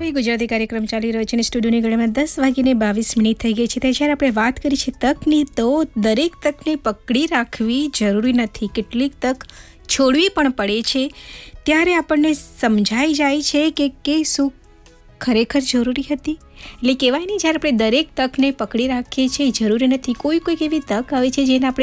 નવી ગુજરાતી કાર્યક્રમ ચાલી રહ્યો છે અને સ્ટુડિયોની ઘડીમાં 10:22 થઈ ગઈ છે. ત્યારે આપણે વાત કરી છે તકની, તો દરેક તકને પકડી રાખવી જરૂરી નથી. કેટલીક તક છોડવી પણ પડે છે. ત્યારે આપણને સમજાઈ જાય છે કે શું ખરેખર જરૂરી હતી. એટલે કહેવાય નહીં, જ્યારે આપણે દરેક તકને પકડી રાખીએ છીએ જરૂરી નથી. કોઈક એવી તક આવે છે જેને આપણે